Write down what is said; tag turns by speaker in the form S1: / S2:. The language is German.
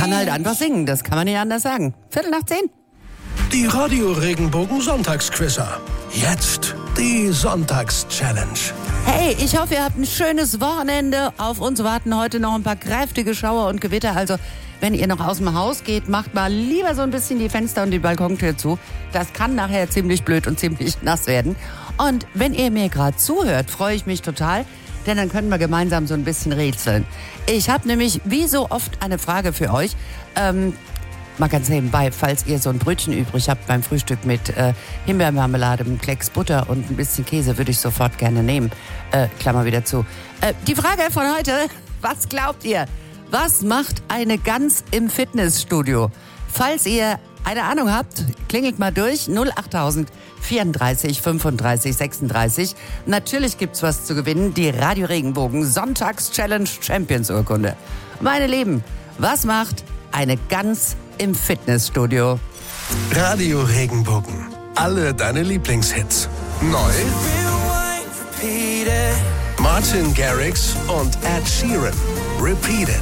S1: kann halt einfach singen, das kann man nicht anders sagen. 9:45.
S2: Die Radio-Regenbogen Sonntagsquizzer. Jetzt die Sonntags-Challenge.
S1: Hey, ich hoffe, ihr habt ein schönes Wochenende. Auf uns warten heute noch ein paar kräftige Schauer und Gewitter. Also, wenn ihr noch aus dem Haus geht, macht mal lieber so ein bisschen die Fenster und die Balkontür zu. Das kann nachher ziemlich blöd und ziemlich nass werden. Und wenn ihr mir gerade zuhört, freue ich mich total, denn dann können wir gemeinsam so ein bisschen rätseln. Ich habe nämlich wie so oft eine Frage für euch. Mal ganz nebenbei, falls ihr so ein Brötchen übrig habt beim Frühstück mit Himbeermarmelade, einem Klecks Butter und ein bisschen Käse, würde ich sofort gerne nehmen. Klammer wieder zu. Die Frage von heute, was glaubt ihr? Was macht eine Gans im Fitnessstudio? Falls ihr eine Ahnung habt, klingelt mal durch. 08000 34 35 36. Natürlich gibt's was zu gewinnen. Die Radio Regenbogen Sonntags-Challenge Champions Urkunde. Meine Lieben, was macht eine Gans im Fitnessstudio?
S2: Radio Regenbogen. Alle deine Lieblingshits. Neu. Martin Garrix und Ed Sheeran. Repeated.